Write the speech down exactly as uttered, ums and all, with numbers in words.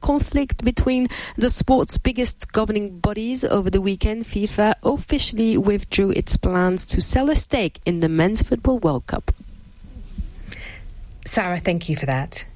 conflict between the sport's biggest governing bodies over the weekend, FIFA officially withdrew its plans to sell a stake in the Men's Football World Cup. Sarah, thank you for that.